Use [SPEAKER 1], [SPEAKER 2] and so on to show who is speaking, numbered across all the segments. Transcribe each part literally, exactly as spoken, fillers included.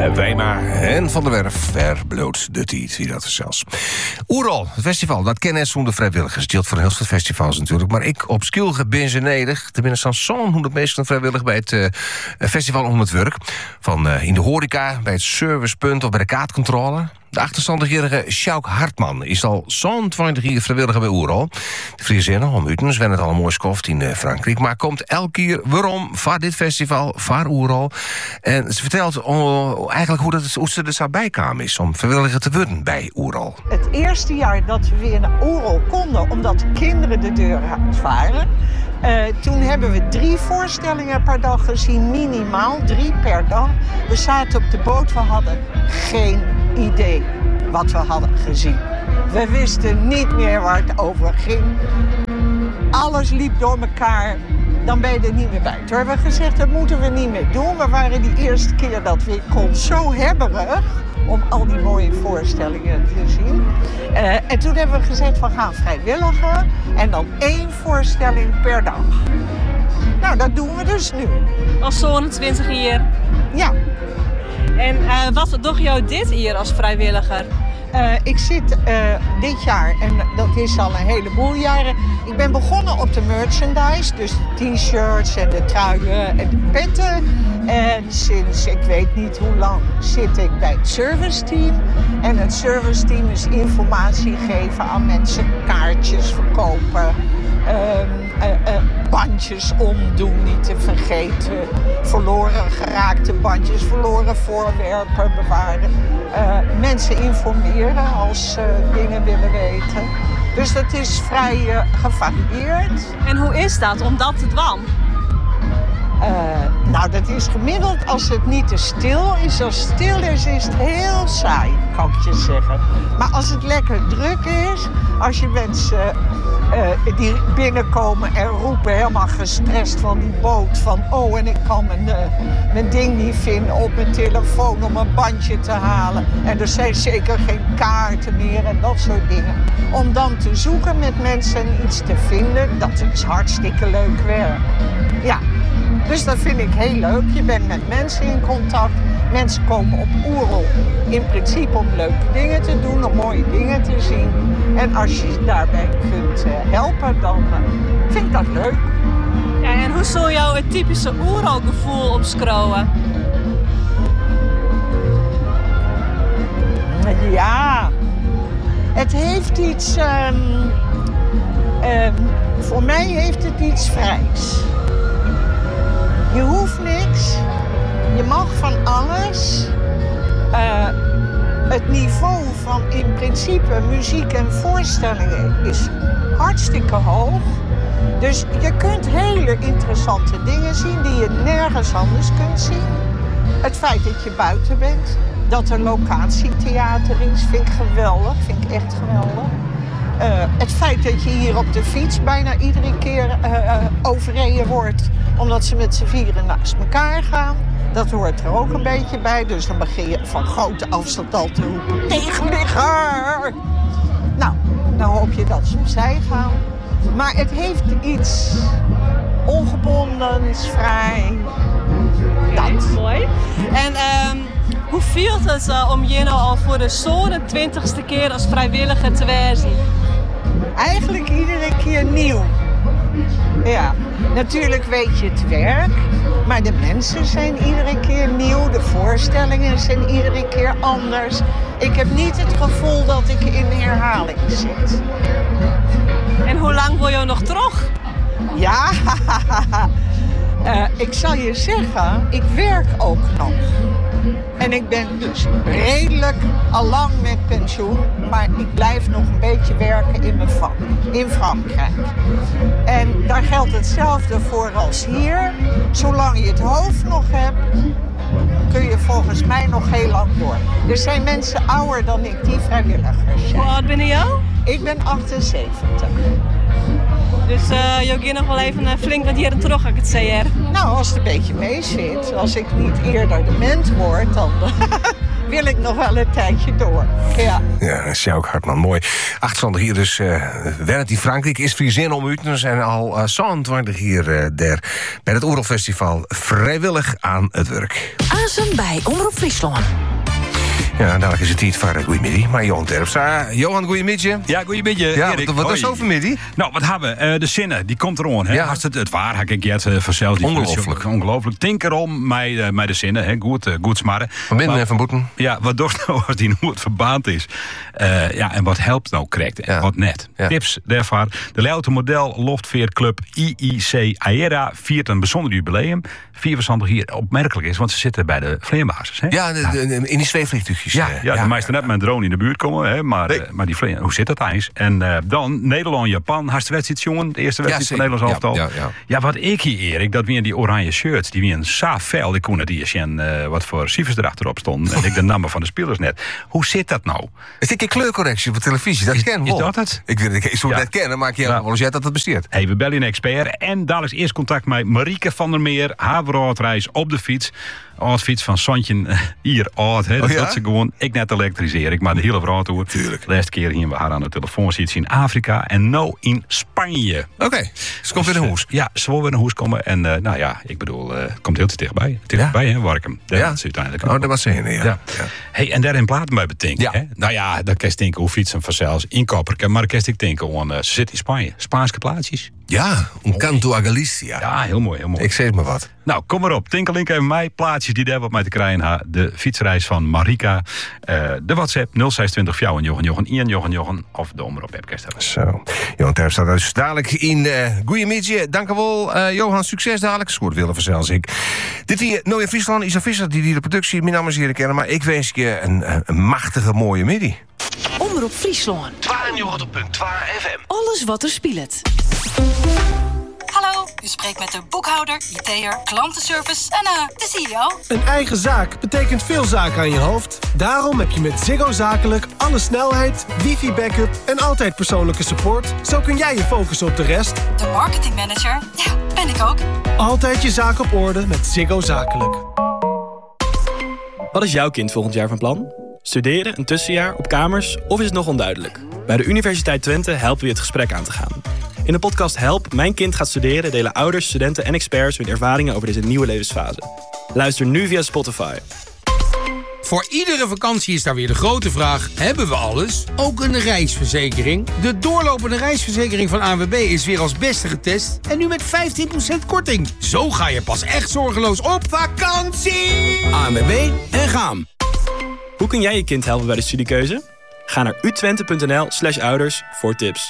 [SPEAKER 1] Wijma en Van der Werf verbloot de tiet, wie dat is zelfs. Oerol, het festival, dat kennen zonder vrijwilligers. Het geldt voor heel veel festivals natuurlijk. Maar ik op Skilge ben ze nedig. Tenminste, zo'n honderd mensen vrijwillig bij het uh, festival om het werk. Van uh, in de horeca, bij het servicepunt of bij de kaartcontrole. De achtenstandigjarige Sjouk Hartman is al zo'n twintig jaar vrijwilliger bij Oerol. De Friezinnen om Uten, ze het al een mooi skoft in uh, Frankrijk. Maar komt elke keer waarom voor dit festival, voor Oerol. En ze vertelt uh, eigenlijk hoe, dat, hoe ze er zo bij kwam is om vrijwilliger te worden bij Oerol.
[SPEAKER 2] Het eerste jaar dat we weer naar Oerol konden, omdat de kinderen de deur uit waren. Uh, toen hebben we drie voorstellingen per dag gezien, minimaal drie per dag. We zaten op de boot, we hadden geen idee wat we hadden gezien. We wisten niet meer waar het over ging. Alles liep door elkaar. Dan ben je er niet meer bij. Toen hebben we gezegd, dat moeten we niet meer doen. We waren die eerste keer dat we kon zo hebberig om al die mooie voorstellingen te zien. Uh, en toen hebben we gezegd, we gaan vrijwilligen. En dan één voorstelling per dag. Nou, dat doen we dus nu.
[SPEAKER 3] Al zo'n twintig jaar.
[SPEAKER 2] Ja.
[SPEAKER 3] En uh, wat doe jou dit hier als vrijwilliger?
[SPEAKER 2] Uh, ik zit uh, dit jaar, en dat is al een heleboel jaren... Ik ben begonnen op de merchandise, dus de t-shirts en de truien en de petten. En sinds ik weet niet hoe lang zit ik bij het serviceteam. En het serviceteam is informatie geven aan mensen, kaartjes verkopen... Um, uh, uh, bandjes omdoen, niet te vergeten. Verloren geraakte bandjes, verloren voorwerpen bewaren. Uh, mensen informeren als ze uh, dingen willen weten. Dus dat is vrij uh, gevarieerd.
[SPEAKER 3] En hoe is dat om dat te doen?
[SPEAKER 2] Uh, nou, dat is gemiddeld als het niet te stil is. Als het stil is, is het heel saai, kan ik je zeggen. Maar als het lekker druk is, als je mensen uh, die binnenkomen en roepen helemaal gestrest van die boot. Van oh, en ik kan mijn, uh, mijn ding niet vinden op mijn telefoon om een bandje te halen. En er zijn zeker geen kaarten meer en dat soort dingen. Om dan te zoeken met mensen en iets te vinden, dat is hartstikke leuk werk. Ja. Dus dat vind ik heel leuk. Je bent met mensen in contact. Mensen komen op Oerol in principe om leuke dingen te doen, om mooie dingen te zien. En als je daarbij kunt uh, helpen, dan uh, vind ik dat leuk.
[SPEAKER 3] Ja, en hoe zou jou het typische Oerol-gevoel omschrijven?
[SPEAKER 2] Ja, het heeft iets... Um, um, voor mij heeft het iets vrijs. Je hoeft niks, je mag van alles. Uh, het niveau van in principe muziek en voorstellingen is hartstikke hoog. Dus je kunt hele interessante dingen zien die je nergens anders kunt zien. Het feit dat je buiten bent, dat er locatietheater is, vind ik geweldig, vind ik echt geweldig. Uh, het feit dat je hier op de fiets bijna iedere keer uh, uh, overreden wordt... omdat ze met z'n vieren naast elkaar gaan. Dat hoort er ook een beetje bij. Dus dan begin je van grote afstand al te roepen... tegenligger! Nou, dan hoop je dat ze opzij gaan. Maar het heeft iets ongebondens, vrij. Dat.
[SPEAKER 3] Mooi. En um, hoe voelt het uh, om je nou al voor de zo'n twintigste keer als vrijwilliger te wezen?
[SPEAKER 2] Eigenlijk iedere keer nieuw. Ja, natuurlijk weet je het werk, maar de mensen zijn iedere keer nieuw. De voorstellingen zijn iedere keer anders. Ik heb niet het gevoel dat ik in herhaling zit.
[SPEAKER 3] En hoe lang wil je nog terug?
[SPEAKER 2] Ja, uh, ik zal je zeggen, ik werk ook nog. En ik ben dus redelijk allang met pensioen, maar ik blijf nog een beetje werken in mijn vak, in Frankrijk. En daar geldt hetzelfde voor als hier. Zolang je het hoofd nog hebt, kun je volgens mij nog heel lang door. Er zijn mensen ouder dan ik die vrijwilligers zijn.
[SPEAKER 3] Hoe oud ben je jou?
[SPEAKER 2] Ik ben achtenzeventig.
[SPEAKER 3] Dus uh, je gaat nog wel even uh, flink wat jaren terug, als ik het zeggen.
[SPEAKER 2] Nou, als het een beetje mee zit, als ik niet eerder dement word, dan wil ik nog wel een tijdje door. Ja,
[SPEAKER 1] ja Sjouk Hartman, mooi. Achterstandig hier dus uh, werkt in Frankrijk. Is Friesen om u. We zijn al uh, zevenentwintig hier uh, der, bij het Oerolfestival vrijwillig aan het werk.
[SPEAKER 4] Azen bij Omroep Friesland.
[SPEAKER 1] Ja, dadelijk is het tijd voor goeiemiddag. Maar Johan Terpstra. Johan, goeiemiddag.
[SPEAKER 5] Ja, goeiemiddag.
[SPEAKER 1] Ja,
[SPEAKER 5] Erik,
[SPEAKER 1] wat, wat is zo vanmiddag?
[SPEAKER 5] Nou, wat hebben we? Uh, de zinnen, die komt erom. Hè?
[SPEAKER 1] Ja.
[SPEAKER 5] Als het, het waar, heb ik het uh, vanzelf.
[SPEAKER 1] Ongelooflijk.
[SPEAKER 5] Ongelooflijk. Tinker om met, uh, met de zinnen. Hè? Goed, uh, goed smarren.
[SPEAKER 1] Van binnen en van boeten.
[SPEAKER 5] Ja, wat doet nou als die nooit verbaand is? Uh, ja, en wat helpt nou correct en
[SPEAKER 1] ja.
[SPEAKER 5] wat net? Ja. Tips daarvoor. De Leeuwarden Model Loftveerclub I I C Aera viert een bijzonder jubileum. Vier verstandig hier opmerkelijk is, want ze zitten bij de vleerbasis. Hè?
[SPEAKER 1] Ja, de, de, de, in die zweefvliegtuigjes.
[SPEAKER 5] Ja, ja, ja, de meesten net met een drone in de buurt komen, hè, maar, nee. uh, maar die vleer, hoe zit dat eens? En uh, dan Nederland-Japan, hartstikke wedstrijd, jongen. De eerste wedstrijd ja, van Nederlands elftal. Ja, ja, ja. ja, wat ik hier, Erik, dat weer die oranje shirts, die weer een saaf vel. Ik kon het hier zien uh, wat voor cijfers erachterop stonden. En ik de namen van de spelers net. Hoe zit dat nou?
[SPEAKER 1] Is dit een kleurcorrectie op televisie? Dat ken
[SPEAKER 5] ik. Is dat het?
[SPEAKER 1] Ik weet het, ik zou ja. dat kennen, maar ik ja. wel eens jij dat dat besteedt.
[SPEAKER 5] Hey, we bellen een expert en dadelijk eerst contact met Marieke van der Meer, Haverhoutreis op de fiets. Als fiets van Sontje hier oud, hè. Dat oh, ja? ze gewoon. Ik net elektriseer ik, maar de hele vrouwtoer.
[SPEAKER 1] Tuurlijk.
[SPEAKER 5] De laatste keer hier we haar aan de telefoon zitten in Afrika en nou in Spanje.
[SPEAKER 1] Oké, okay. Ze komt weer een hoes.
[SPEAKER 5] Ja, ze wil weer een hoes komen en uh, nou ja, ik bedoel, uh, komt heel te dichtbij. Dichtbij, ja? hè, Warkum. Daar
[SPEAKER 1] ja.
[SPEAKER 5] ze uiteindelijk.
[SPEAKER 1] Oh, dat was ze ja. ja. ja.
[SPEAKER 5] Hey, en daarin platen bij bedenken. Ja. Hè? Nou ja, dan kan je denken hoe fietsen vanzelfs inkoper, maar dan kan je denken gewoon, uh, ze zit in Spanje, Spaanse plaatsjes.
[SPEAKER 1] Ja, un canto a Galicia.
[SPEAKER 5] Ja, heel mooi, heel mooi.
[SPEAKER 1] Ik zeg maar wat.
[SPEAKER 5] Nou, kom maar op. Tinkelink even mij. Plaatsjes die daar wat mij te krijgen ha. De fietsreis van Marika. Uh, de WhatsApp nul zes twintig Fjouwen Jochen Jochen Ian Jochen Jochen of de Omroep Webcast.
[SPEAKER 1] Zo. Johan Terpstra dus dadelijk in uh, goeiemiddag. Dank u wel. Uh, Johan, succes dadelijk. Scoort willen vanzelfs ik. Dit hier, Nooie Friesland, Isa Visser, die die de productie. Mijn naam is Erik kennen, maar ik wens je een, een machtige mooie middag.
[SPEAKER 4] Omroep Friesland.
[SPEAKER 1] tweeënnegentig komma twee F M.
[SPEAKER 4] Alles wat er speelt.
[SPEAKER 6] Hallo, u spreekt met de boekhouder, I T'er, klantenservice en uh, de C E O.
[SPEAKER 7] Een eigen zaak betekent veel zaken aan je hoofd. Daarom heb je met Ziggo Zakelijk alle snelheid, wifi-backup en altijd persoonlijke support. Zo kun jij je focussen op de rest.
[SPEAKER 6] De marketingmanager, ja, ben ik ook.
[SPEAKER 7] Altijd je zaak op orde met Ziggo Zakelijk.
[SPEAKER 8] Wat is jouw kind volgend jaar van plan? Studeren, een tussenjaar, op kamers of is het nog onduidelijk? Bij de Universiteit Twente helpen we je het gesprek aan te gaan. In de podcast Help, mijn kind gaat studeren delen ouders, studenten en experts hun ervaringen over deze nieuwe levensfase. Luister nu via Spotify.
[SPEAKER 9] Voor iedere vakantie is daar weer de grote vraag, hebben we alles? Ook een reisverzekering? De doorlopende reisverzekering van A N W B is weer als beste getest en nu met vijftien procent korting. Zo ga je pas echt zorgeloos op vakantie!
[SPEAKER 10] A N W B en gaan.
[SPEAKER 8] Hoe kun jij je kind helpen bij de studiekeuze? Ga naar utwente.nl slash ouders voor tips.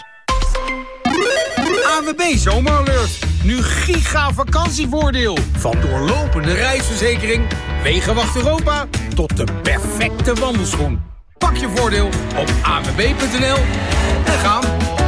[SPEAKER 9] A N W B Zomeralert. Nu giga vakantievoordeel. Van doorlopende reisverzekering, Wegenwacht Europa tot de perfecte wandelschoen. Pak je voordeel op a n w b punt n l en gaan.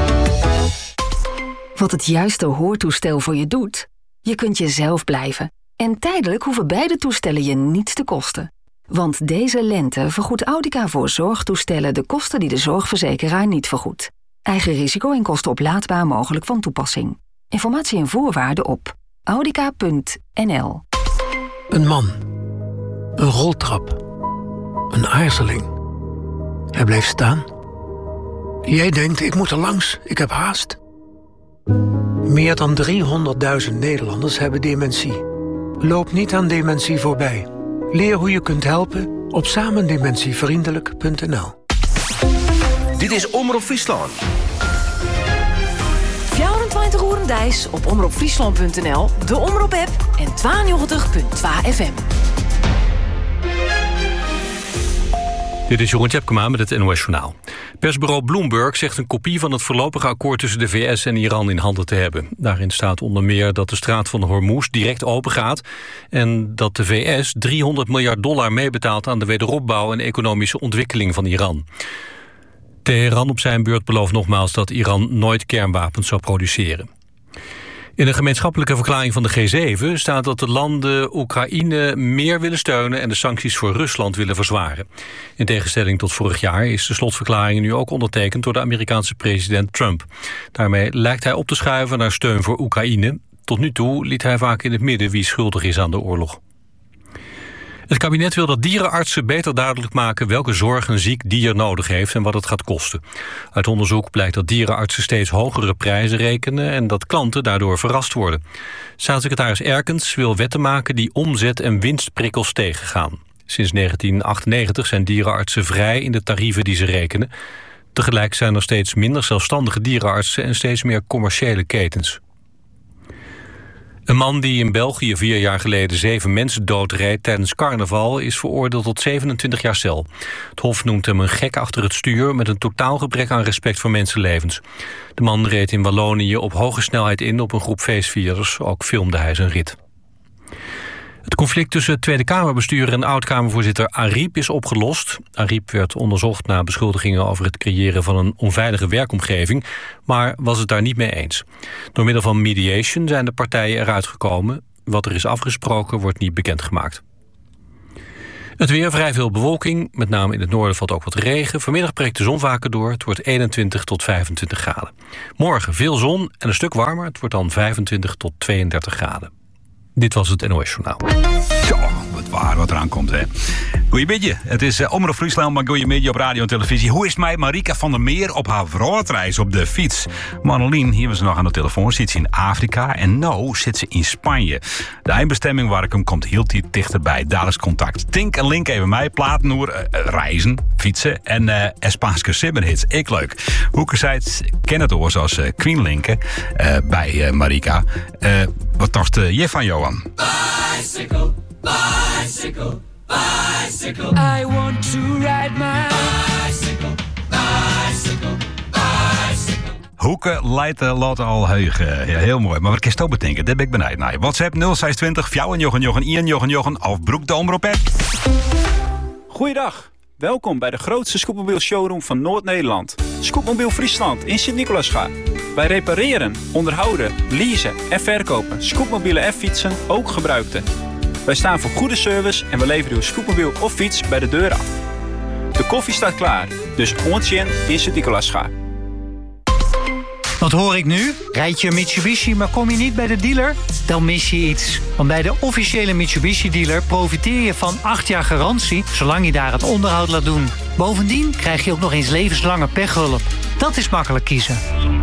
[SPEAKER 4] Wat het juiste hoortoestel voor je doet? Je kunt jezelf blijven. En tijdelijk hoeven beide toestellen je niets te kosten. Want deze lente vergoedt Audica voor zorgtoestellen de kosten die de zorgverzekeraar niet vergoedt. Eigen risico en kosten oplaadbaar mogelijk van toepassing. Informatie en voorwaarden op audica punt n l.
[SPEAKER 10] Een man. Een roltrap. Een aarzeling. Hij bleef staan. Jij denkt, ik moet er langs, ik heb haast. Meer dan driehonderdduizend Nederlanders hebben dementie. Loop niet aan dementie voorbij. Leer hoe je kunt helpen op samendementievriendelijk punt n l.
[SPEAKER 1] Dit is Omroep Friesland.
[SPEAKER 4] vierentwintig uur Dijs op omroep friesland punt n l, de Omroep-app en tweeënnegentig komma twee F M.
[SPEAKER 11] Dit is Jeroen Tjepkema met het N O S Journaal. Persbureau Bloomberg zegt een kopie van het voorlopige akkoord tussen de V S en Iran in handen te hebben. Daarin staat onder meer dat de straat van Hormuz direct open gaat en dat de V S driehonderd miljard dollar meebetaalt aan de wederopbouw en economische ontwikkeling van Iran. Teheran op zijn beurt belooft nogmaals dat Iran nooit kernwapens zou produceren. In een gemeenschappelijke verklaring van de G zeven staat dat de landen Oekraïne meer willen steunen en de sancties voor Rusland willen verzwaren. In tegenstelling tot vorig jaar is de slotverklaring nu ook ondertekend door de Amerikaanse president Trump. Daarmee lijkt hij op te schuiven naar steun voor Oekraïne. Tot nu toe liet hij vaak in het midden wie schuldig is aan de oorlog. Het kabinet wil dat dierenartsen beter duidelijk maken welke zorg een ziek dier nodig heeft en wat het gaat kosten. Uit onderzoek blijkt dat dierenartsen steeds hogere prijzen rekenen en dat klanten daardoor verrast worden. Staatssecretaris Erkens wil wetten maken die omzet- en winstprikkels tegengaan. Sinds negentien achtennegentig zijn dierenartsen vrij in de tarieven die ze rekenen. Tegelijk zijn er steeds minder zelfstandige dierenartsen en steeds meer commerciële ketens. Een man die in België vier jaar geleden zeven mensen doodreed tijdens carnaval is veroordeeld tot zevenentwintig jaar cel. Het Hof noemt hem een gek achter het stuur met een totaal gebrek aan respect voor mensenlevens. De man reed in Wallonië op hoge snelheid in op een groep feestvierders. Ook filmde hij zijn rit. Het conflict tussen Tweede Kamerbestuur en oud-Kamervoorzitter Ariep is opgelost. Ariep werd onderzocht na beschuldigingen over het creëren van een onveilige werkomgeving, maar was het daar niet mee eens. Door middel van mediation zijn de partijen eruit gekomen. Wat er is afgesproken wordt niet bekendgemaakt. Het weer, vrij veel bewolking, met name in het noorden valt ook wat regen. Vanmiddag breekt de zon vaker door, het wordt eenentwintig tot vijfentwintig graden. Morgen veel zon en een stuk warmer, het wordt dan vijfentwintig tot tweeëndertig graden. Dit was het N O S-journaal.
[SPEAKER 5] Zo, wat waar wat eraan komt, hè. Goeiemiddag. Het is uh, Omroep Friesland, maar goeiemiddag op radio en televisie. Hoe is het met Marika van der Meer op haar vroegreis op de fiets? Marolien, hier was ze nog aan de telefoon, zit ze in Afrika en nu zit ze in Spanje. De eindbestemming waar ik hem komt heel dichterbij. Daar is contact. Tink en Link even mij, plaatnoer, uh, reizen, fietsen en uh, Spaanse simmerhits. Ik leuk. Hoeke zei het, ken het hoor, zoals uh, Queen Linken uh, bij uh, Marika. Uh, wat dacht uh, je van Johan?
[SPEAKER 12] Bicycle, bicycle, bicycle. I want to ride my bicycle, bicycle, bicycle.
[SPEAKER 5] Hoeke leidt uh, laat al heugen. Ja, heel mooi. Maar wat kan je toch bedenken? Dat ben ik benieuwd naar. WhatsApp nul zes twintig, vier jochen jochen, één jochen jochen of broek de omroep app.
[SPEAKER 13] Goeiedag. Welkom bij de grootste scootmobiel showroom van Noord-Nederland. Scootmobiel Friesland in Sint-Nicolaasga. Wij repareren, onderhouden, leasen en verkopen scootmobielen en fietsen, ook gebruikte. Wij staan voor goede service en we leveren uw scootmobiel of fiets bij de deur af. De koffie staat klaar, dus ontje in Sint-Nicolaasga.
[SPEAKER 14] Wat hoor ik nu? Rijd je een Mitsubishi, maar kom je niet bij de dealer? Dan mis je iets. Want bij de officiële Mitsubishi-dealer profiteer je van acht jaar garantie, zolang je daar het onderhoud laat doen. Bovendien krijg je ook nog eens levenslange pechhulp. Dat is makkelijk kiezen.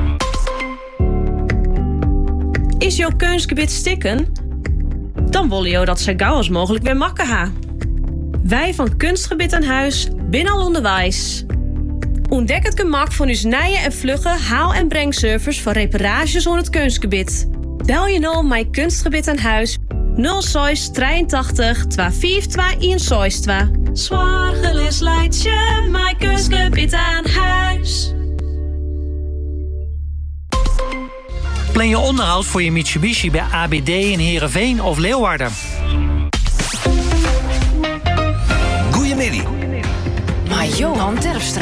[SPEAKER 15] Is jouw keusgebied stikken? Dan willen je dat zo gauw als mogelijk weer makken ha. Wij van Kunstgebied aan Huis binnen al onderwijs. Ontdek het gemak van uw nieuwe en vlugge haal- en brengservice voor reparages aan het kunstgebied. Bel je nou mijn Kunstgebied aan Huis nul zes drieëntachtig tweeënvijftig tweeënzestig. Zorgeloos leidt je mijn Kunstgebied aan Huis.
[SPEAKER 14] Plan je onderhoud voor je Mitsubishi bij A B D in Heerenveen of Leeuwarden.
[SPEAKER 1] Goeiemiddag.
[SPEAKER 4] Maar Johan Terpstra.